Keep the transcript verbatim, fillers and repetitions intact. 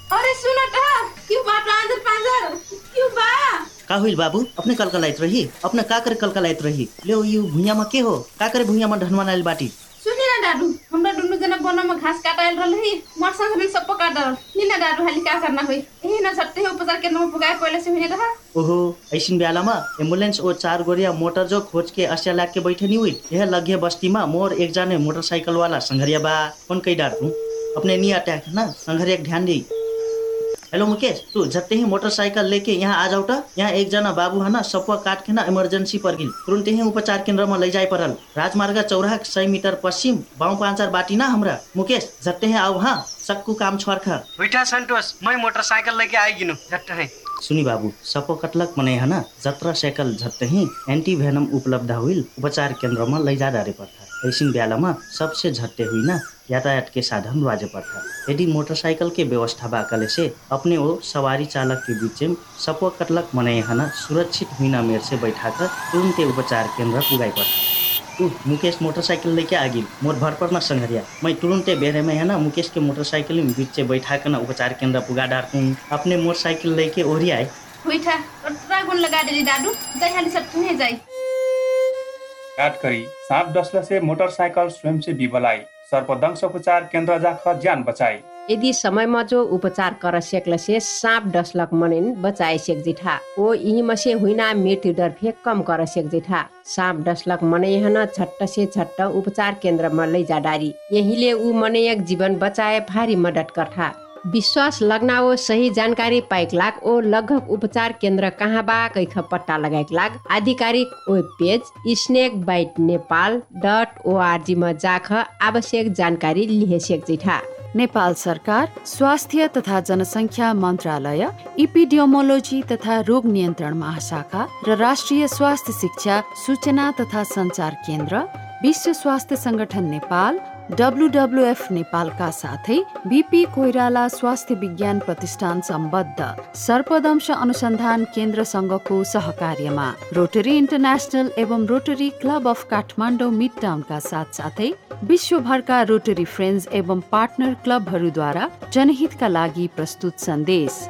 अरे सुन त क्यों बा पांजर पांजर क्यों बा का हुई बाबू अपने कलकलाइत रही अपने का करे कलकलाइत रही ले यू भुइया में के हो का करे भुइया में ढनवा नाइल बाटी सुनि ना दादू हमरा दुनु जना बन में घास काटाइल रहलही मोर संग में सब काटल नि ना दादू हाली का करना होई एही ना सट्टे उपचार के नम पुगाए पहले से हुने रहा ओहो ऐसिन बेला में एम्बुलेंस और चार गोरिया मोटर जो खोज के अस्या लाग के बैठे नहीं हुई यह लगे बस्ती में मोर एक जाने मोटरसाइकिल वाला संघरिया बा कौन कई डार तू अपने नहीं अटैक ना संघरिया ध्यान दी। हेलो मुकेश तू झट्टे ही मोटरसाइकिल लेके यहाँ आ जाऊ त यहाँ एक जना बाबू है ना सपुआ काट के ना इमरजेंसी पर गिल तुरंत ही उपचार केंद्र में ले जाए परल राजमार्ग चौराहा सौ मीटर पश्चिम बाऊ पांचर बाटी ना हमरा मुकेश झट्टे ही आओ हाँ सक्कू काम छोड़ बैठा संतोष मैं मोटरसाइकिल लेके आई गिनु झट्टे ही सुनी बाबू सपो कटलक मने है ना जत्रा साइकिल झट्टे ही एंटी वेनम उपलब्ध हुई उपचार केंद्र में ले जा डारे पड़ता ऐसी बेला में सबसे झट्टे हुई ना यातायात के साधन बाजे पड़ता यदि मोटरसाइकिल के व्यवस्था बाकले से अपने वो सवारी चालक के बीच में सपो कटलक मने है ना सुरक्षित हुई ना मेर से बैठा कर तुरंत उपचार केंद्र पुगाई पड़ता तू मुकेश मोटरसाइकिल लेके आ गिल मोर भर पर ना संघरिया मैं तुरंते बेरे में है ना मुकेश के मोटरसाइकिल में बीच से बैठा कर ना उपचार केंद्र पुगा डार तू अपने मोटरसाइकिल लेके ओरी आए हुईठा टट्रा गुण लगा देली दादू जाई हाली सब तुहे जाई काट करी सांप डसला से मोटरसाइकिल स्वयं से बिबलाई सर्पदंश उपचार केंद्र जाकर जान बचाई यदि समयमा जो उपचार कर सकल से सांप डसलक मनेन बचाए सेक जिठा ओ यही मसे हुइना मृत्यु दर फे कम कर सेक जिठा सांप डसलक मने हन झट्ट से झट्ट उपचार केंद्र में ले जा डारी यहीले उ मने एक जीवन बचाए भारी मदद करथा विश्वास लगना ओ सही जानकारी पाइक लाग ओ लगभग उपचार केंद्र कहाँ बा कैख पट्टा लगाइक लाग आधिकारिक web page snake bite Nepal dot ORG में जाख आवश्यक जानकारी लिहे सेक जिठा नेपाल सरकार स्वास्थ्य तथा जनसङ्ख्या मन्त्रालय इपिडियोमोलोजी तथा रोग नियन्त्रण महाशाखा र राष्ट्रिय स्वास्थ्य शिक्षा सूचना तथा सञ्चार केन्द्र विश्व स्वास्थ्य संगठन नेपाल डब्लुडब्लुएफ नेपालका साथै बीपी कोइराला स्वास्थ्य विज्ञान प्रतिष्ठान सम्बद्ध सर्पदंश अनुसन्धान केन्द्रसँगको सहकार्यमा रोटरी इन्टरनेसनल एवं rotary club of Kathmandu mid टाउनका साथसाथै विश्वभरका रोटरी फ्रेन्ड्स एवं पार्टनर क्लबहरूद्वारा जनहितका लागि प्रस्तुत सन्देश।